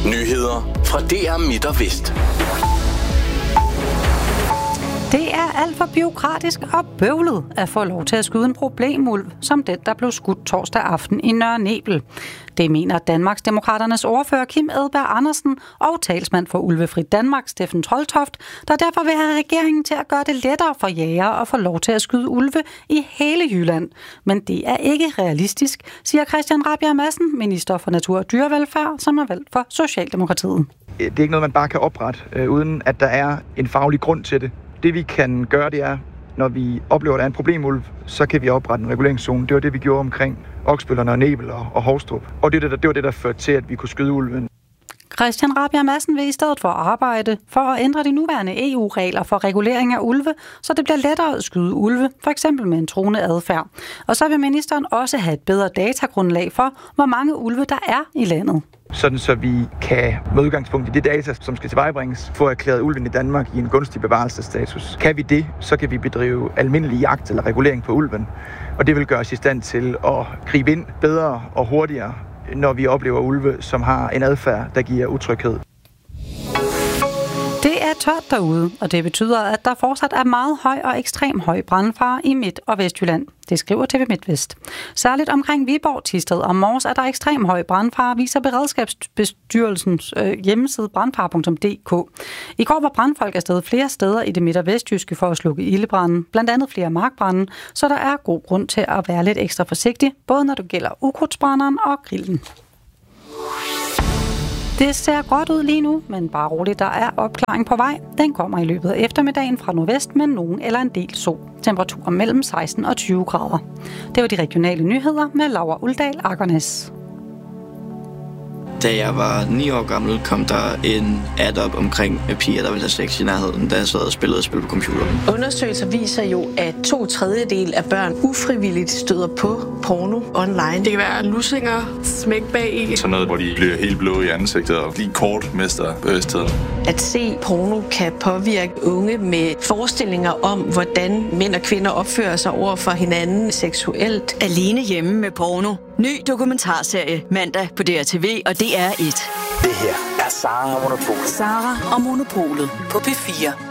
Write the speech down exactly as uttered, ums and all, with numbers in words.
Nyheder fra D R Midt og Vest. Det er alt for bureaukratisk og bøvlet at få lov til at skyde en problemulv, som den, der blev skudt torsdag aften i Nørre Nebel. Det mener Danmarksdemokraternes ordfører Kim Edberg Andersen og talsmand for Ulvefri Danmark, Steffen Troeltoft, der derfor vil have regeringen til at gøre det lettere for jægere at få lov til at skyde ulve i hele Jylland. Men det er ikke realistisk, siger Christian Rabjerg Madsen, minister for natur og dyrevelfærd, som er valgt for Socialdemokratiet. Det er ikke noget, man bare kan oprette, øh, uden at der er en faglig grund til det. Det vi kan gøre, det er, når vi oplever, at der er en problemulv, så kan vi oprette en reguleringszone. Det var det, vi gjorde omkring Oksbøllerne og Nebel og, og Hovstrup. Og det, det, det var det, der førte til, at vi kunne skyde ulven. Christian Rabjerg Madsen vil i stedet for arbejde for at ændre de nuværende E U-regler for regulering af ulve, så det bliver lettere at skyde ulve, for eksempel med en truende adfærd. Og så vil ministeren også have et bedre datagrundlag for, hvor mange ulve der er i landet. Sådan så vi kan med udgangspunkt i det data, som skal tilvejebringes, få erklæret ulven i Danmark i en gunstig bevarelsesstatus. Kan vi det, så kan vi bedrive almindelig jagt eller regulering på ulven. Og det vil gøre os i stand til at gribe ind bedre og hurtigere, når vi oplever ulve, som har en adfærd, der giver utryghed. Det er tørt derude, og det betyder, at der fortsat er meget høj og ekstrem høj brandfare i Midt- og Vestjylland. Det skriver T V MidtVest. Særligt omkring Viborg, Thisted og Mors er der ekstrem høj brandfare, viser Beredskabsbestyrelsens øh, hjemmeside brandfare punktum d k. I går var brandfolk afsted flere steder i det midt- og vestjyske for at slukke ildebranden, blandt andet flere markbrande, så der er god grund til at være lidt ekstra forsigtig, både når det gælder ukrudtsbrænderen og grillen. Det ser godt ud lige nu, men bare roligt, der er opklaring på vej. Den kommer i løbet af eftermiddagen fra nordvest med nogen eller en del sol. Temperaturer mellem seksten og tyve grader. Det var de regionale nyheder med Laura Uldal Akernes. Da jeg var ni år gammel, kom der en ad op omkring piger, der ville have sex i nærheden, da jeg sad og spillede spil på computeren. Undersøgelser viser jo, at to tredjedel af børn ufrivilligt støder på porno online. Det kan være lussinger, smæk bag i. Sådan noget, hvor de bliver helt blå i ansigtet og lige kort mister bevidstheden. At se porno kan påvirke unge med forestillinger om, hvordan mænd og kvinder opfører sig over for hinanden seksuelt. Alene hjemme med porno. Ny dokumentarserie mandag på D R T V og D R et. Det her er Sara og Monopolet. Sara og Monopolet på P fire.